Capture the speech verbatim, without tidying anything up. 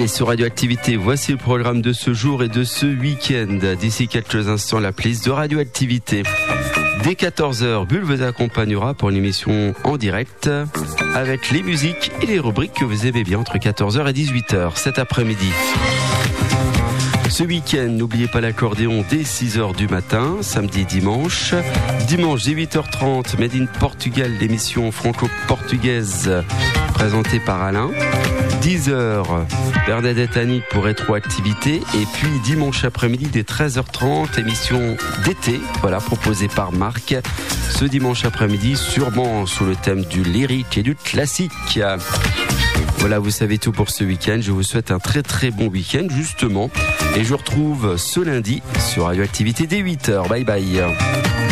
Allez, sur Radioactivité, voici le programme de ce jour et de ce week-end. D'ici quelques instants, la playlist de Radioactivité. Dès quatorze heures, Bulle vous accompagnera pour une émission en direct avec les musiques et les rubriques que vous aimez bien entre quatorze heures et dix-huit heures cet après-midi. Ce week-end, n'oubliez pas l'accordéon dès six heures du matin, samedi et dimanche. Dimanche, dès huit heures trente, Made in Portugal, l'émission franco-portugaise présentée par Alain. dix heures, Bernadette Annick pour rétroactivité. Et puis dimanche après-midi, dès treize heures trente, émission d'été, voilà, proposée par Marc. Ce dimanche après-midi, sûrement sous le thème du lyrique et du classique. Voilà, vous savez tout pour ce week-end. Je vous souhaite un très très bon week-end, justement. Et je vous retrouve ce lundi sur Radioactivité dès huit heures. Bye bye.